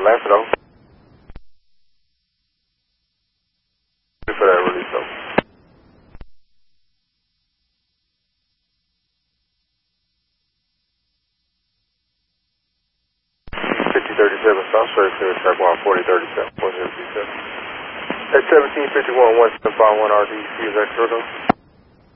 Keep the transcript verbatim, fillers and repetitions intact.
land for those. For that release though. fifty thirty-seven, South Straight clear, track one forty thirty-seven, four zero two seven. At seventeen fifty-one, one seven five one R D, see you back, Turtle.